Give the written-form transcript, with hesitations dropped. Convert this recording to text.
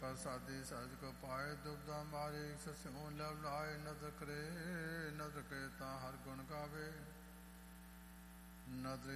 प्रसादी सहज को पाए दुबदा मारे सस्यों लव लाए नजर करे ता हर गुण गावे नजर